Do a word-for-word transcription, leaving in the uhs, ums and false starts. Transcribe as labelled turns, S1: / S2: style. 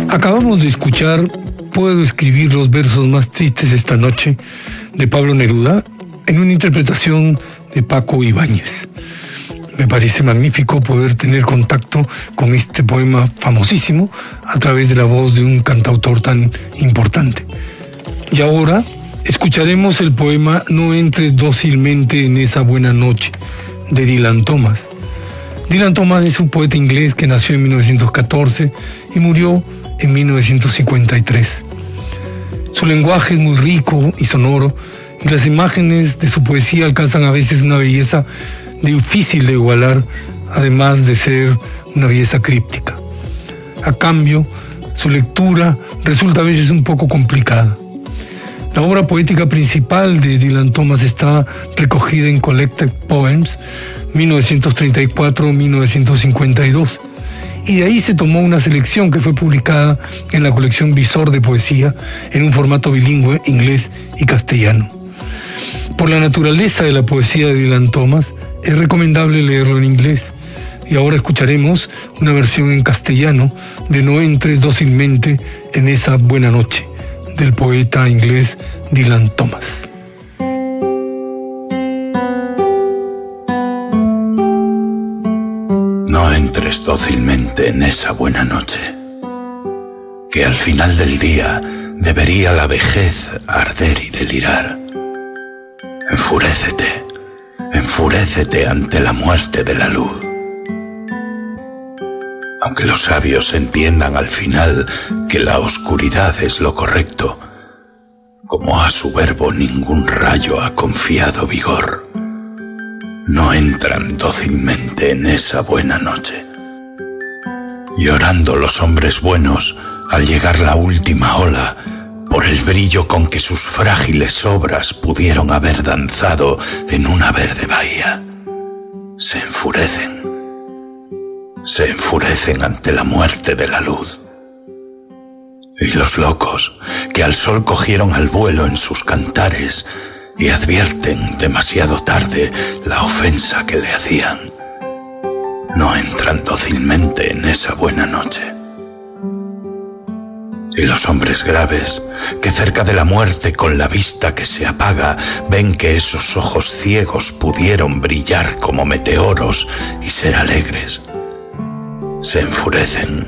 S1: Acabamos de escuchar Puedo escribir los versos más tristes esta noche de Pablo Neruda en una interpretación de Paco Ibáñez. Me parece magnífico poder tener contacto con este poema famosísimo a través de la voz de un cantautor tan importante. Y ahora escucharemos el poema No entres dócilmente en esa buena noche de Dylan Thomas. Dylan Thomas es un poeta inglés que nació en mil novecientos catorce y murió en mil novecientos cincuenta y tres. Su lenguaje es muy rico y sonoro, y las imágenes de su poesía alcanzan a veces una belleza difícil de igualar, además de ser una belleza críptica. A cambio, su lectura resulta a veces un poco complicada. La obra poética principal de Dylan Thomas está recogida en Collected Poems mil novecientos treinta y cuatro a mil novecientos cincuenta y dos, y de ahí se tomó una selección que fue publicada en la colección Visor de Poesía en un formato bilingüe, inglés y castellano. Por la naturaleza de la poesía de Dylan Thomas, es recomendable leerlo en inglés, y ahora escucharemos una versión en castellano de No entres dócilmente en esa buena noche, del poeta inglés Dylan Thomas.
S2: No entres dócilmente en esa buena noche, que al final del día debería la vejez arder y delirar. Enfurécete, enfurécete ante la muerte de la luz. Aunque los sabios entiendan al final que la oscuridad es lo correcto, como a su verbo ningún rayo ha confiado vigor, no entran dócilmente en esa buena noche. Llorando los hombres buenos al llegar la última ola, por el brillo con que sus frágiles obras pudieron haber danzado en una verde bahía, se enfurecen, se enfurecen ante la muerte de la luz. Y los locos, que al sol cogieron al vuelo en sus cantares y advierten demasiado tarde la ofensa que le hacían, no entran dócilmente en esa buena noche. Y los hombres graves, que cerca de la muerte con la vista que se apaga, ven que esos ojos ciegos pudieron brillar como meteoros y ser alegres, se enfurecen